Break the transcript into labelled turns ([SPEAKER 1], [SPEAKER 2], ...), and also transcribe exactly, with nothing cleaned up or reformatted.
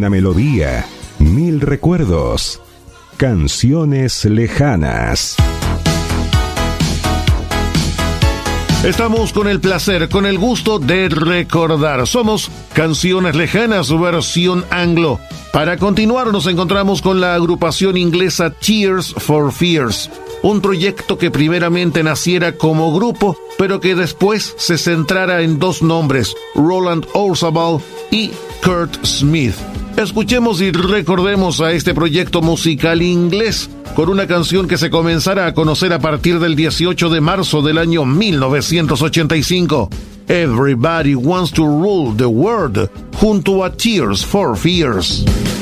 [SPEAKER 1] Una melodía, mil recuerdos. Canciones lejanas.
[SPEAKER 2] Estamos con el placer, con el gusto de recordar. Somos Canciones Lejanas, versión anglo. Para continuar nos encontramos con la agrupación inglesa Tears for Fears, un proyecto que primeramente naciera como grupo, pero que después se centrara en dos nombres, Roland Orzabal y Kurt Smith. Escuchemos y recordemos a este proyecto musical inglés con una canción que se comenzará a conocer a partir del dieciocho de marzo del año mil novecientos ochenta y cinco. Everybody Wants to Rule the World, junto a Tears for Fears.